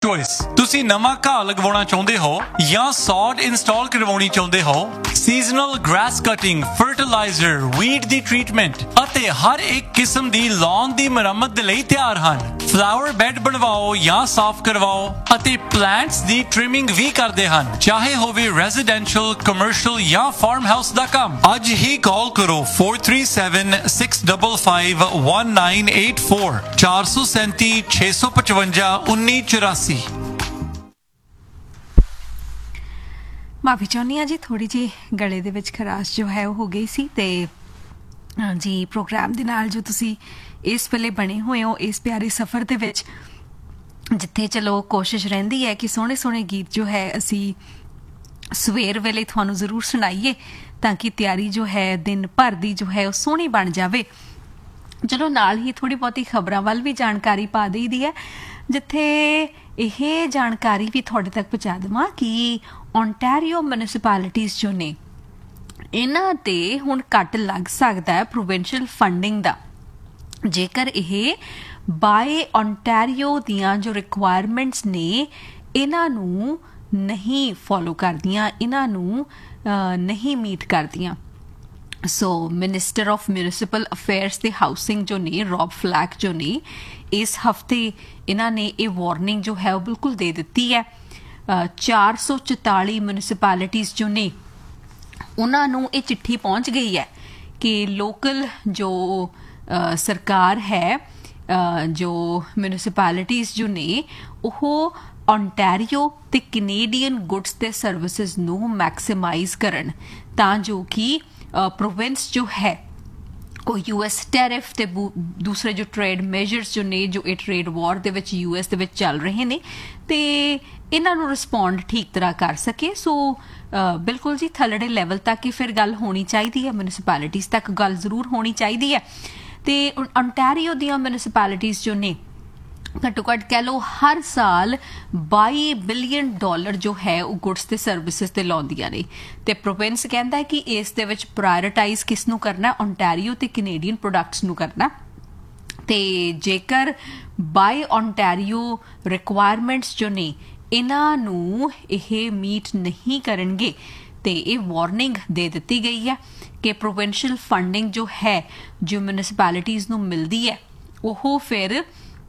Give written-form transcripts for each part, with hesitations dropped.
choice. ਤੁਸੀਂ ਨਵਾਂ ਘਾਹ ਲਗਵਾਉਣਾ ਚਾਹੁੰਦੇ ਹੋ ਜਾਂ ਸੌਡ ਇੰਸਟਾਲ ਕਰਵਾਉਣੀ ਚਾਹੁੰਦੇ ਹੋ, seasonal grass cutting, fertilizer, weed ਦੀ ਟ੍ਰੀਟਮੈਂਟ ਅਤੇ ਹਰ ਇੱਕ ਕਿਸਮ ਦੀ lawn ਦੀ ਮੁਰੰਮਤ ਦੇ ਲਈ ਤਿਆਰ ਹਨ। ਫਲਾਵਰ ਬੈੱਡ ਬਣਵਾਓ ਜਾਂ ਸਾਫ਼ ਕਰਵਾਓ ਅਤੇ ਪਲਾਂਟਸ ਦੀ ਟ੍ਰਿਮਿੰਗ ਵੀ ਕਰਦੇ ਹਨ, ਚਾਹੇ ਹੋਵੇ ਰੈਜ਼ੀਡੈਂਸ਼ੀਅਲ, ਕਮਰਸ਼ੀਅਲ ਜਾਂ ਫਾਰਮ ਹਾਊਸ ਦਾ ਕੰਮ। ਅੱਜ ਹੀ ਕਾਲ ਕਰੋ 4376551984 437 655 1984। ਮਾਫੀ ਚਾਹੁੰਦੀ ਹਾਂ ਜੀ, ਥੋੜੀ ਜੀ ਗਲੇ ਦੇ ਵਿੱਚ ਖਰਾਸ਼ ਜੋ ਹੈ ਉਹ ਹੋ ਗਈ ਸੀ। ਤੇ ਜੀ ਪ੍ਰੋਗਰਾਮ ਦੇ ਨਾਲ ਜੋ ਤੁਸੀਂ ਇਸ ਵੇਲੇ ਬਣੇ ਹੋਏ ਹੋ ਇਸ ਪਿਆਰੇ ਸਫ਼ਰ ਦੇ ਵਿੱਚ, ਜਿੱਥੇ ਚਲੋ ਕੋਸ਼ਿਸ਼ ਰਹਿੰਦੀ ਹੈ ਕਿ ਸੋਹਣੇ ਸੋਹਣੇ ਗੀਤ ਜੋ ਹੈ ਅਸੀਂ ਸਵੇਰ ਵੇਲੇ ਤੁਹਾਨੂੰ ਜ਼ਰੂਰ ਸੁਣਾਈਏ ਤਾਂ ਕਿ ਤਿਆਰੀ ਜੋ ਹੈ ਦਿਨ ਭਰ ਦੀ ਜੋ ਹੈ ਉਹ ਸੋਹਣੀ ਬਣ ਜਾਵੇ। ਚਲੋ ਨਾਲ ਹੀ ਥੋੜੀ ਬਹੁਤੀ ਖਬਰਾਂ ਵੱਲ ਵੀ ਜਾਣਕਾਰੀ ਪਾ ਦੇਈਦੀ ਹੈ, ਜਿੱਥੇ ਇਹ ਜਾਣਕਾਰੀ ਵੀ ਤੁਹਾਡੇ ਤੱਕ ਪਹੁੰਚਾ ਦੇਵਾਂ ਕਿ ਓਨਟਾਰੀਓ ਮਿਊਨਿਸਪੈਲਿਟੀਜ਼ ਜੋ ਨੇ ਇਹਨਾਂ ਤੇ ਹੁਣ ਕੱਟ ਲੱਗ ਸਕਦਾ ਹੈ ਪ੍ਰੋਵਿੰਸ਼ੀਅਲ ਫੰਡਿੰਗ ਦਾ, ਜੇਕਰ ਇਹ ਬਾਏ ਓਨਟਾਰੀਓ ਦੀਆਂ ਜੋ ਰਿਕੁਆਇਰਮੈਂਟਸ ਨੇ ਇਹਨਾਂ ਨੂੰ ਨਹੀਂ ਫੋਲੋ ਕਰਦੀਆਂ, ਇਹਨਾਂ ਨੂੰ ਨਹੀਂ ਮੀਟ ਕਰਦੀਆਂ। ਸੋ ਮਿਨਿਸਟਰ ਆਫ ਮਿਊਨਿਸਪਲ ਅਫੇਅਰਸ ਤੇ ਹਾਊਸਿੰਗ ਜੋ ਨੇ ਰੌਬ ਫਲੈਕ ਜੋ ਨੇ ਇਸ ਹਫਤੇ ਇਹਨਾਂ ਨੇ ਇਹ ਵਾਰਨਿੰਗ ਜੋ ਹੈ ਉਹ ਬਿਲਕੁਲ ਦੇ ਦਿੱਤੀ ਹੈ। 444 ਮਿਊਨਿਸਪੈਲਿਟੀਜ਼ ਜੋ ਨੇ ਉਹਨਾਂ ਨੂੰ ਇਹ ਚਿੱਠੀ ਪਹੁੰਚ ਗਈ ਹੈ ਕਿ ਲੋਕਲ ਜੋ ਸਰਕਾਰ ਹੈ, ਜੋ ਮਿਊਨਿਸਪੈਲਿਟੀਜ਼ ਜੋ ਨੇ ਉਹ ਓਨਟਾਰੀਓ ਤੇ ਕੈਨੇਡੀਅਨ ਗੁੱਡਸ ਤੇ ਸਰਵਿਸਿਜ਼ ਨੂੰ ਮੈਕਸਿਮਾਈਜ਼ ਕਰਨ ਤਾਂ ਜੋ ਕਿ ਪ੍ਰੋਵਿੰਸ ਜੋ ਹੈ ਉਹ US ਟੈਰਿਫ ਤੇ ਦੂਸਰੇ ਜੋ ਟ੍ਰੇਡ ਮੇਜਰਸ ਜੋ ਨੇ, ਜੋ ਇਹ ਟ੍ਰੇਡ ਵਾਰ ਦੇ ਵਿੱਚ US ਦੇ ਵਿੱਚ ਚੱਲ ਰਹੇ ਨੇ, ਤੇ ਇਹਨਾਂ ਨੂੰ ਰਿਸਪੌਂਡ ਠੀਕ ਤਰ੍ਹਾਂ ਕਰ ਸਕੇ। ਸੋ ਬਿਲਕੁਲ ਜੀ ਥੱਲੜੇ ਲੈਵਲ ਤੱਕ ਹੀ ਫਿਰ ਗੱਲ ਹੋਣੀ ਚਾਹੀਦੀ ਹੈ, ਮਿਊਨਿਸਪੈਲਿਟੀਜ਼ ਤੱਕ ਗੱਲ ਜ਼ਰੂਰ ਹੋਣੀ ਚਾਹੀਦੀ ਹੈ। ਤੇ ਓਨਟਾਰੀਓ ਦੀਆਂ ਮਿਊਨਿਸਪੈਲਿਟੀਜ਼ ਜੋ ਨੇ ਘੱਟੋ ਘੱਟ ਕਹਿ ਲਓ ਹਰ ਸਾਲ $22 ਬਿਲੀਅਨ ਜੋ ਹੈ ਉਹ ਗੁੱਡਸ ਤੇ ਸਰਵਿਸਿਜ਼ ਤੇ ਲਾਉਂਦੀਆਂ ਨੇ। ਤੇ ਪ੍ਰੋਵਿੰਸ ਕਹਿੰਦਾ ਹੈ ਕਿ ਇਸ ਦੇ ਵਿੱਚ ਪ੍ਰਾਇਰਟਾਈਜ਼ ਕਿਸ ਨੂੰ ਕਰਨਾ, ਓਨਟਾਰੀਓ ਤੇ ਕੈਨੇਡੀਅਨ ਪ੍ਰੋਡਕਟਸ ਨੂੰ ਕਰਨਾ। ਤੇ ਜੇਕਰ ਬਾਏ ਓਨਟਾਰੀਓ ਰਿਕੁਆਇਰਮੈਂਟਸ ਜੋ ਨੇ ਇਹਨਾਂ ਨੂੰ ਇਹ ਮੀਟ ਨਹੀਂ ਕਰਨਗੇ ਤੇ ਇਹ ਵਾਰਨਿੰਗ ਦੇ ਦਿੱਤੀ ਗਈ ਹੈ ਕਿ ਪ੍ਰੋਵਿੰਸ਼ੀਅਲ ਫੰਡਿੰਗ ਜੋ ਹੈ ਜੋ ਮਿਊਨਿਸਪੈਲਿਟੀਜ਼ ਨੂੰ ਮਿਲਦੀ ਹੈ ਉਹ ਫਿਰ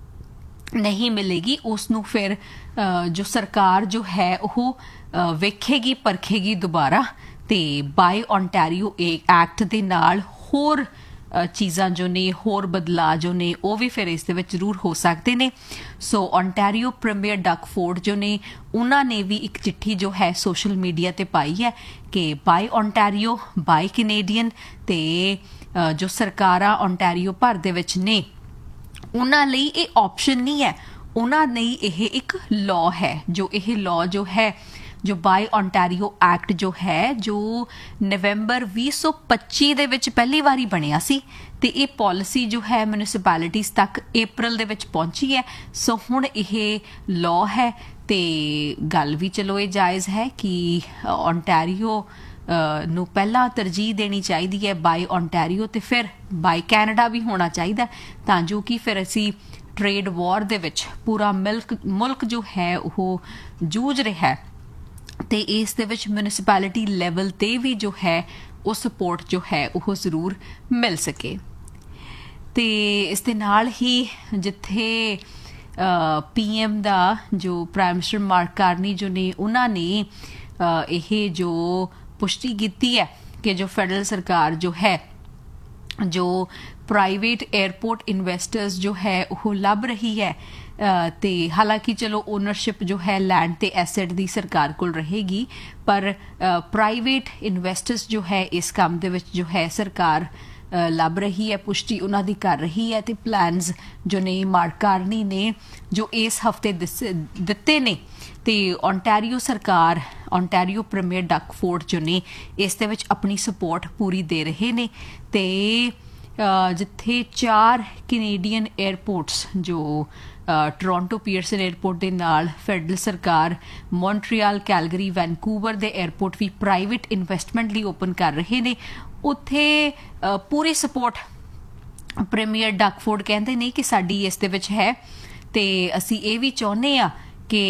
ਨਹੀਂ ਮਿਲੇਗੀ, ਉਸ ਨੂੰ ਫਿਰ ਜੋ ਸਰਕਾਰ ਜੋ ਹੈ ਉਹ ਵੇਖੇਗੀ ਪਰਖੇਗੀ ਦੁਬਾਰਾ। ਤੇ ਬਾਏ ਓਨਟਾਰੀਓ ਐਕਟ ਦੇ ਨਾਲ ਹੋਰ ਚੀਜ਼ਾਂ ਜੋ ਨੇ, ਹੋਰ ਬਦਲਾਅ ਜੋ ਨੇ ਉਹ ਵੀ ਫਿਰ ਇਸ ਦੇ ਵਿੱਚ ਜ਼ਰੂਰ ਹੋ ਸਕਦੇ ਨੇ। ਸੋ ਓਨਟਾਰੀਓ ਪ੍ਰੀਮੀਅਰ ਡਕ ਫੋਰਡ ਜੋ ਨੇ ਉਹਨਾਂ ਨੇ ਵੀ ਇੱਕ ਚਿੱਠੀ ਜੋ ਹੈ ਸੋਸ਼ਲ ਮੀਡੀਆ ਤੇ ਪਾਈ ਹੈ ਕਿ ਬਾਏ ਓਨਟਾਰੀਓ, ਬਾਏ ਕੈਨੇਡੀਅਨ ਤੇ ਜੋ ਸਰਕਾਰਾਂ ਓਨਟਾਰੀਓ ਭਰ ਦੇ ਵਿੱਚ ਨੇ ਉਹਨਾਂ ਲਈ ਇਹ ਆਪਸ਼ਨ ਨਹੀਂ ਹੈ, ਉਹਨਾਂ ਲਈ ਇਹ ਇੱਕ ਲਾਅ ਹੈ। ਜੋ ਇਹ ਲਾਅ ਜੋ ਹੈ, ਜੋ ਬਾਏ ਓਨਟਾਰੀਓ ਐਕਟ ਜੋ ਹੈ, ਜੋ ਨਵੰਬਰ 2025 ਦੇ ਵਿੱਚ ਪਹਿਲੀ ਵਾਰੀ ਬਣਿਆ ਸੀ ਤੇ ਇਹ ਪਾਲਿਸੀ ਜੋ ਹੈ ਮਿਊਨਿਸਪੈਲਿਟੀਜ਼ ਤੱਕ ਅਪ੍ਰੈਲ ਦੇ ਵਿੱਚ ਪਹੁੰਚੀ ਹੈ। ਸੋ ਹੁਣ ਇਹ ਲਾਅ ਹੈ ਤੇ ਗੱਲ ਵੀ ਚਲੋ ਇਹ ਜਾਇਜ਼ ਹੈ ਕਿ ਓਨਟਾਰੀਓ ਨੂੰ ਪਹਿਲਾਂ ਤਰਜੀਹ ਦੇਣੀ ਚਾਹੀਦੀ ਹੈ ਬਾਏ ਓਨਟਾਰੀਓ ਤੇ ਫਿਰ ਬਾਏ ਕੈਨੇਡਾ ਵੀ ਹੋਣਾ ਚਾਹੀਦਾ, ਤਾਂ ਜੋ ਕਿ ਫਿਰ ਅਸੀਂ ਟ੍ਰੇਡ ਵਾਰ ਦੇ ਵਿੱਚ ਪੂਰਾ ਮੁਲਕ ਜੋ ਹੈ ਉਹ ਜੂਝ ਰਿਹਾ ਹੈ ਤੇ ਇਸ ਦੇ ਵਿੱਚ ਮਿਊਨਿਸਪੈਲਿਟੀ ਲੈਵਲ ਤੇ ਵੀ ਜੋ ਹੈ ਉਹ ਸਪੋਰਟ ਜੋ ਹੈ ਉਹ ਜ਼ਰੂਰ ਮਿਲ ਸਕੇ। ਤੇ ਇਸ ਦੇ ਨਾਲ ਹੀ ਜਿੱਥੇ PM ਦਾ ਜੋ ਪ੍ਰਾਈਮ ਮਿਨਿਸਟਰ ਮਾਰਕ ਕਾਰਨੀ ਜੋ ਨੇ ਉਹਨਾਂ ਨੇ ਇਹ ਜੋ ਪੁਸ਼ਟੀ ਕੀਤੀ ਹੈ ਕਿ ਜੋ ਫੈਡਰਲ ਸਰਕਾਰ ਜੋ ਹੈ ਜੋ ਪ੍ਰਾਈਵੇਟ 에ਅਰਪੋਰਟ ਇਨਵੈਸਟਰਸ ਜੋ ਹੈ ਉਹ ਲੱਭ ਰਹੀ ਹੈ ਤੇ ਹਾਲਾਂਕਿ ਚਲੋ ਓਨਰਸ਼ਿਪ ਜੋ ਹੈ ਲੈਂਡ ਤੇ ਐਸੈਟ ਦੀ ਸਰਕਾਰ ਕੋਲ ਰਹੇਗੀ, ਪਰ ਪ੍ਰਾਈਵੇਟ ਇਨਵੈਸਟਰਸ ਜੋ ਹੈ ਇਸ ਕੰਮ ਦੇ ਵਿੱਚ ਜੋ ਹੈ ਸਰਕਾਰ ਲੱਭ ਰਹੀ ਹੈ, ਪੁਸ਼ਟੀ ਉਹਨਾਂ ਦੀ ਕਰ ਰਹੀ ਹੈ। ਤੇ ਪਲਾਨਸ ਜੋ ਨੇ ਮਾਰਕ ਕਾਰਨੀ ਨੇ ਜੋ ਇਸ ਹਫਤੇ ਦਿੱਤੇ ਨੇ ਤੇ ਓਨਟਾਰੀਓ ਸਰਕਾਰ, ਓਨਟਾਰੀਓ ਪ੍ਰੀਮੀਅਰ ਡਕ ਫੋਰਡ ਜੋ ਨੇ ਇਸ ਦੇ ਵਿੱਚ ਆਪਣੀ ਸਪੋਰਟ ਪੂਰੀ ਦੇ ਰਹੇ ਨੇ। ਤੇ ਜਿੱਥੇ 4 ਕੈਨੇਡੀਅਨ 에ਅਰਪੋਰਟਸ ਜੋ ਟੋਰਾਂਟੋ ਪੀਅਰਸਨ 에ਅਰਪੋਰਟ ਦੇ ਨਾਲ ਫੈਡਰਲ ਸਰਕਾਰ ਮੌਂਟਰੀਅਲ, ਕੈਲਗਰੀ, ਵੈਨਕੂਵਰ ਦੇ 에ਅਰਪੋਰਟ ਵੀ ਪ੍ਰਾਈਵੇਟ ਇਨਵੈਸਟਮੈਂਟ ਲਈ ਓਪਨ ਕਰ ਰਹੇ ਨੇ, ਉੱਥੇ ਪੂਰੀ ਸਪੋਰਟ ਪ੍ਰੀਮੀਅਰ ਡਕ ਫੋਰਡ ਕਹਿੰਦੇ ਨੇ ਕਿ ਸਾਡੀ ਇਸ ਦੇ ਵਿੱਚ ਹੈ ਤੇ ਅਸੀਂ ਇਹ ਵੀ ਚਾਹੁੰਦੇ ਹਾਂ